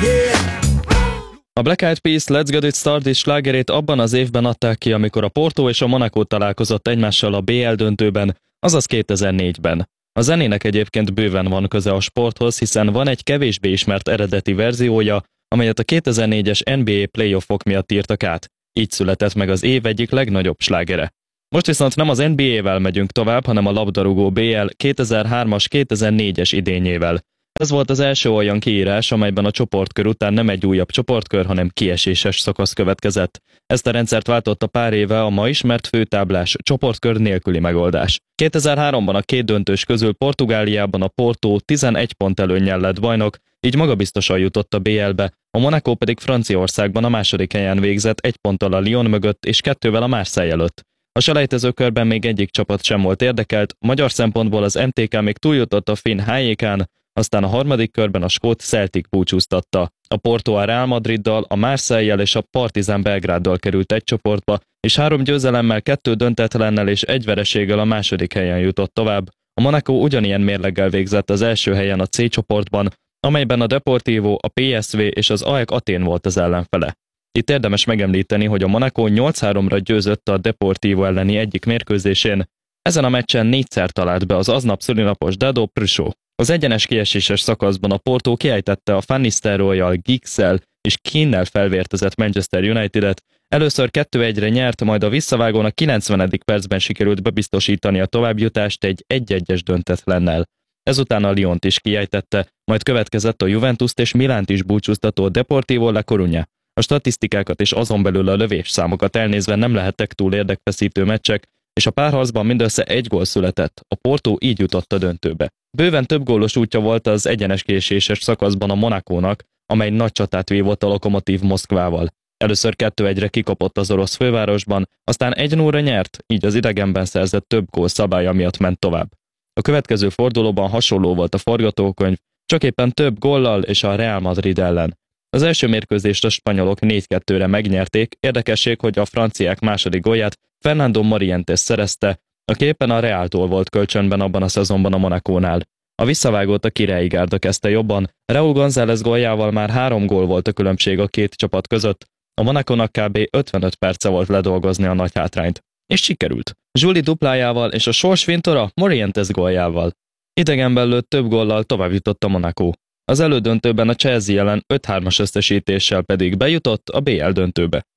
A Black Eyed Peas Let's Get It Started slágerét abban az évben adták ki, amikor a Porto és a Monaco találkozott egymással a BL döntőben, azaz 2004-ben. A zenének egyébként bőven van köze a sporthoz, hiszen van egy kevésbé ismert eredeti verziója, amelyet a 2004-es NBA playoffok miatt írtak át. Így született meg az év egyik legnagyobb slágere. Most viszont nem az NBA-vel megyünk tovább, hanem a labdarúgó BL 2003-as 2004-es idényével. Ez volt az első olyan kiírás, amelyben a csoportkör után nem egy újabb csoportkör, hanem kieséses szakasz következett. Ezt a rendszert váltotta pár éve a ma ismert főtáblás csoportkör nélküli megoldás. 2003-ban a két döntős közül Portugáliában a Porto 11 pont előnnyel lett bajnok, így magabiztosan jutott a BL-be, a Monaco pedig Franciaországban a második helyen végzett 1 ponttal a Lyon mögött és 2-vel a Marseille előtt. A selejtezőkörben még egyik csapat sem volt érdekelt, magyar szempontból az MTK még túljutott a finn HJK-n, aztán a harmadik körben a skót Celtic búcsúztatta. A Porto a Real Madriddal, a Marseille-jel és a Partizan Belgráddal került egy csoportba, és 3 győzelemmel, 2 döntetlennel és 1 vereséggel a második helyen jutott tovább. A Monaco ugyanilyen mérleggel végzett az első helyen a C csoportban, amelyben a Deportivo, a PSV és az AEK Atén volt az ellenfele. Itt érdemes megemlíteni, hogy a Monaco 8-3-ra győzött a Deportivo elleni egyik mérkőzésén. Ezen a meccsen 4-szer talált be az aznap szülinapos Dado Prusó. Az egyenes kieséses szakaszban a Porto kiejtette a Van Nistelrooyjal, Giggs-szel és Keane-nel felvértezett Manchester United-et, először 2-1-re nyert, majd a visszavágón a 90. percben sikerült bebiztosítani a továbbjutást egy 1-1-es döntetlennel. Ezután a Lyont is kiejtette, majd következett a Juventust és Milánt is búcsúztató Deportivo La Coruña. A statisztikákat és azon belül a lövésszámokat elnézve nem lehettek túl érdekfeszítő meccsek, és a párharcban mindössze 1 gól született, a Porto így jutott a döntőbe. Bőven több gólos útja volt az egyenes kieséses szakaszban a Monacónak, amely nagy csatát vívott a Lokomotív Moszkvával. Először 2-1-re kikapott az orosz fővárosban, aztán 1-0-ra nyert, így az idegenben szerzett több gól szabálya miatt ment tovább. A következő fordulóban hasonló volt a forgatókönyv, csak éppen több góllal és a Real Madrid ellen. Az első mérkőzést a spanyolok 4-2-re megnyerték, érdekesség, hogy a franciák második gólját Fernando Morientes szerezte, aki éppen a Realtól volt kölcsönben abban a szezonban a Monacónál. A visszavágót a királyi gárda kezdte jobban, Raúl González góljával már 3 gól volt a különbség a két csapat között, a Monacónak kb. 55 perce volt ledolgozni a nagy hátrányt. És sikerült. Zsuli duplájával és a sorsfintora Morientes góljával. Idegenben lőtt több góllal tovább jutott a Monaco. Az elődöntőben a Chelsea ellen 5-3-as összesítéssel pedig bejutott a BL döntőbe.